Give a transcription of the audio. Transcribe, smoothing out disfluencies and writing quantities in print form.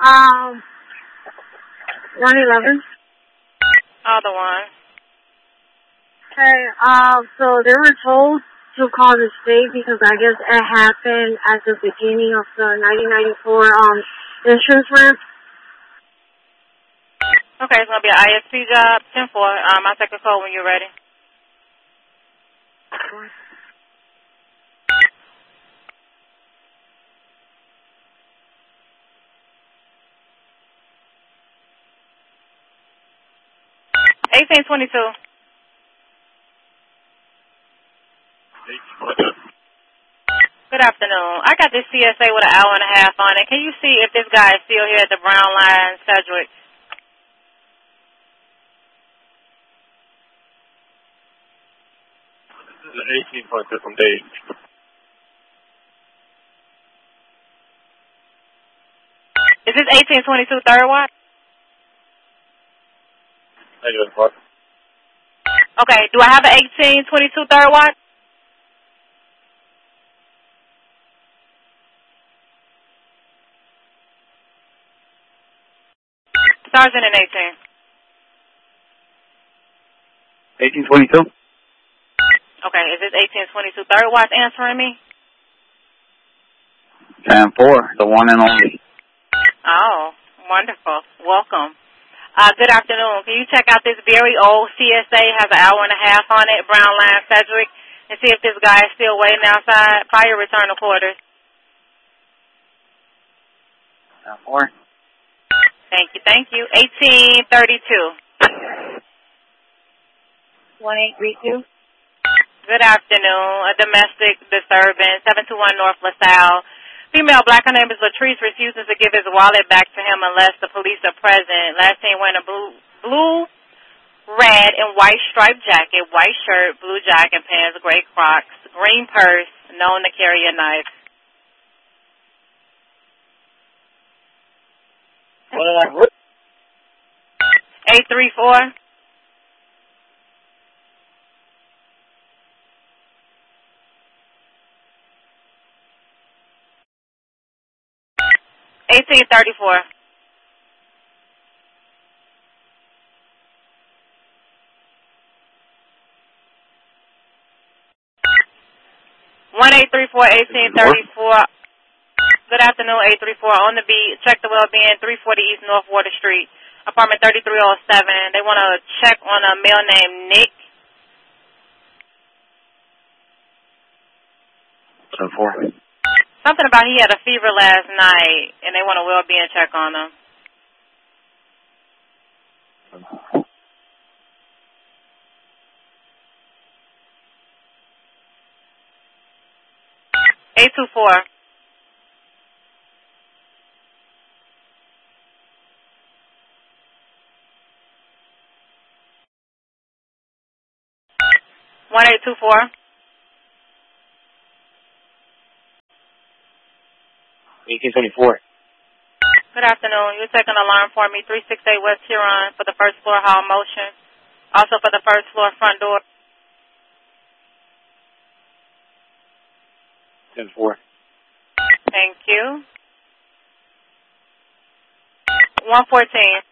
Um, 111. Other one. Okay, so they were told to call the state because I guess it happened at the beginning of the 1994, insurance rent. Okay, it's going to be an ISP job, 10-4. I'll take a call when you're ready. $18.22. Good afternoon. I got this CSA with an hour and a half on it. Can you see if this guy is still here at the Brown Line, Sedgwick? This is 18.2 from Dave. Is this 1822 third watch? Negative what? Okay, do I have an 1822 third watch? Sergeant and 18. 1822? Okay, is this 1822 third watch answering me? 10-4, the one and only. Oh, wonderful. Welcome. Good afternoon. Can you check out this very old CSA, has an hour and a half on it, Brown Line, Sedgwick, and see if this guy is still waiting outside? Fire return to quarters. 10-4. Thank you. 1832. 1832. Good afternoon. A domestic disturbance, 721 North LaSalle. Female black, her name is Latrice, refuses to give his wallet back to him unless the police are present. Last name wearing a blue, red, and white striped jacket, white shirt, blue jogging pants, gray Crocs, green purse, known to carry a knife. What? 834. $18.34. $1834. Good afternoon, 834 on the beat. Check the well-being, 340 East North Water Street, apartment 3307. They want to check on a male named Nick. 10-4. Something about he had a fever last night, and they want a well-being check on him. $824. $1824. 1824. Good afternoon. You're taking alarm for me, 368 West Huron for the first floor hall motion. Also for the first floor front door. 10-4. Thank you. 114.